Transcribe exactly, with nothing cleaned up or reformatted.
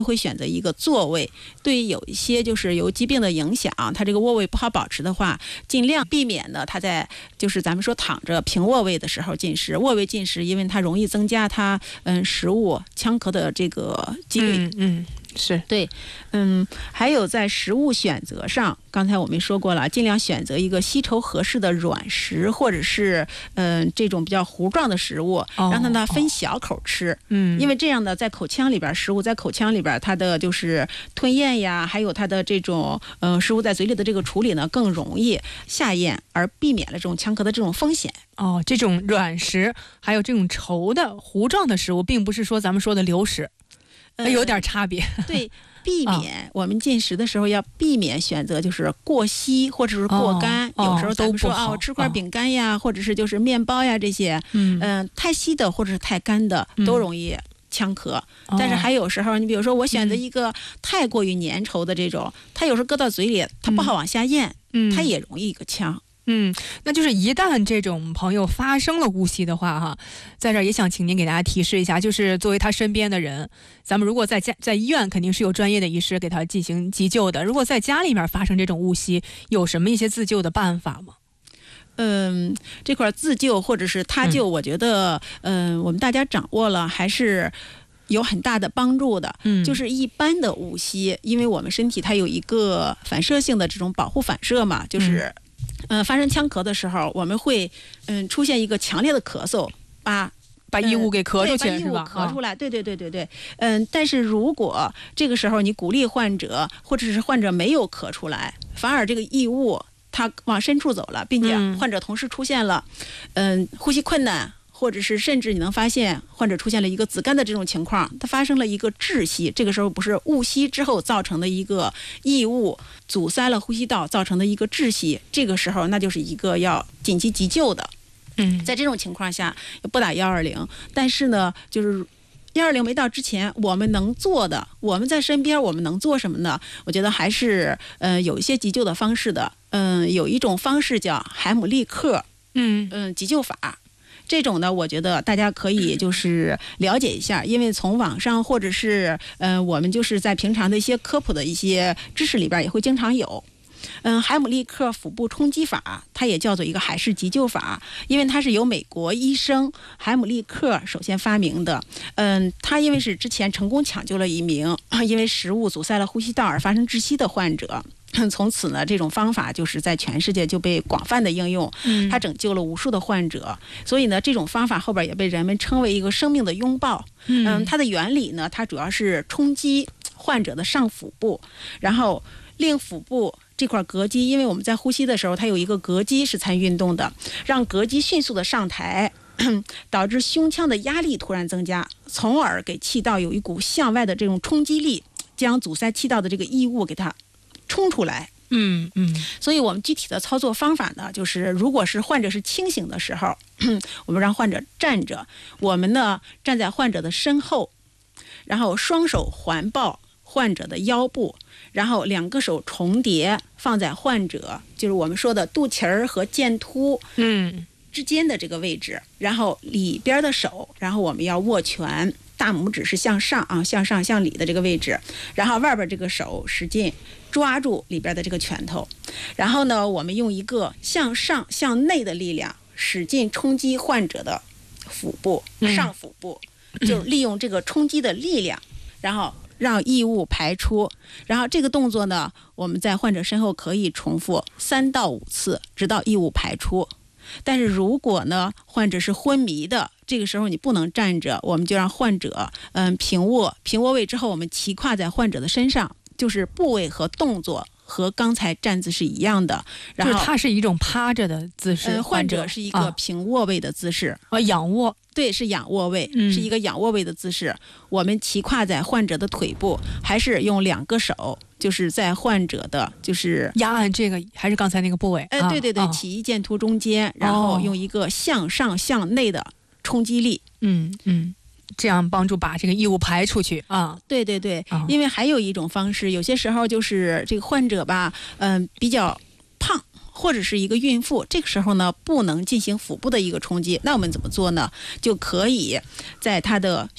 会选择一个坐位。对于有一些就是有疾病的影响，它这个卧位不好保持的话，尽量避免呢，它在就是咱们说躺着平卧位的时候进食。卧位进食，因为它容易增加它嗯食物呛咳的这个几率。 嗯嗯。是对，嗯，还有在食物选择上，刚才我们说过了，尽量选择一个吸稠合适的软食，或者是嗯、呃、这种比较糊状的食物，让它呢分小口吃。嗯，因为这样呢，在口腔里边，食物在口腔里边，它的就是吞咽呀，还有它的这种呃食物在嘴里的这个处理呢，更容易下咽，而避免了这种呛咳的这种风险。 哦，这种软食还有这种稠的糊状的食物，并不是说咱们说的流食。有点差别。 呃、对，避免我们进食的时候要避免选择就是过稀或者是过干。 哦、 有时候咱们说哦， 哦吃块饼干呀、哦，或者是就是面包呀这些，嗯、呃，太稀的或者是太干的都容易呛咳。嗯、但是还有时候，你比如说我选择一个太过于粘稠的这种，嗯、它有时候搁到嘴里它不好往下咽，嗯、它也容易一个呛。 嗯，那就是一旦这种朋友发生了误吸的话哈，在这儿也想请您给大家提示一下，就是作为他身边的人，咱们如果在家在医院肯定是有专业的医师给他进行急救的，如果在家里面发生这种误吸，有什么一些自救的办法吗？ 嗯，这块自救或者是他救，嗯、我觉得嗯、呃，我们大家掌握了还是有很大的帮助的。嗯，就是一般的误吸，因为我们身体它有一个反射性的这种保护反射嘛，就是。嗯呃，发生呛咳的时候，我们会嗯出现一个强烈的咳嗽，把把异物给咳出去， 呃、是吧？咳出来，对对对对对。嗯，但是如果这个时候你鼓励患者，或者是患者没有咳出来，反而这个异物它往深处走了，并且患者同时出现了嗯呼吸困难。或者是甚至你能发现患者出现了一个紫绀的这种情况，它发生了一个窒息，这个时候不是误吸之后造成的一个异物阻塞了呼吸道造成的一个窒息，这个时候那就是一个要紧急急救的。嗯，在这种情况下拨打一二零，但是呢就是一二零没到之前，我们能做的，我们在身边我们能做什么呢？我觉得还是呃有一些急救的方式的。嗯、呃，有一种方式叫海姆立克嗯嗯急救法。这种呢，我觉得大家可以就是了解一下，因为从网上或者是呃我们就是在平常的一些科普的一些知识里边也会经常有。嗯，海姆立克腹部冲击法，它也叫做一个海式急救法，因为它是由美国医生海姆立克首先发明的。嗯，他因为是之前成功抢救了一名因为食物阻塞了呼吸道而发生窒息的患者。从此呢，这种方法就是在全世界就被广泛的应用，它拯救了无数的患者。所以呢，这种方法后边也被人们称为一个生命的拥抱。嗯，它的原理呢，它主要是冲击患者的上腹部，然后令腹部这块膈肌，因为我们在呼吸的时候，它有一个膈肌是参与运动的，让膈肌迅速的上抬，导致胸腔的压力突然增加，从而给气道有一股向外的这种冲击力，将阻塞气道的这个异物给它冲出来。 嗯嗯， 所以我们具体的操作方法呢，就是如果是患者是清醒的时候，我们让患者站着，我们呢站在患者的身后，然后双手环抱患者的腰部，然后两个手重叠放在患者就是我们说的肚脐儿和剑突嗯之间的这个位置，然后里边的手，然后我们要握拳，大拇指是向上啊，向上向里的这个位置，然后外边这个手使劲抓住里边的这个拳头，然后呢，我们用一个向上向内的力量使劲冲击患者的腹部、上腹部，嗯、就是利用这个冲击的力量，然后让异物排出。然后这个动作呢，我们在患者身后可以重复三到五次，直到异物排出。但是如果呢，患者是昏迷的，这个时候你不能站着，我们就让患者嗯平卧，平卧位之后，我们骑跨在患者的身上，就是部位和动作和刚才站姿是一样的。然后就是它是一种趴着的姿势， 呃、患者是一个平卧位的姿势啊，仰卧。 对，是仰卧位，嗯、是一个仰卧位的姿势。我们骑跨在患者的腿部，还是用两个手，就是在患者的就是压按这个，还是刚才那个部位？ 哎、呃，对对对，起义剑突中间，然后用一个向上向内的冲击力， 嗯嗯，这样帮助把这个异物排出去啊。 对对对，啊、因为还有一种方式，有些时候就是这个患者吧，嗯、呃，比较胖。或者是一个孕妇，这个时候呢不能进行腹部的一个冲击，那我们怎么做呢？就可以在她的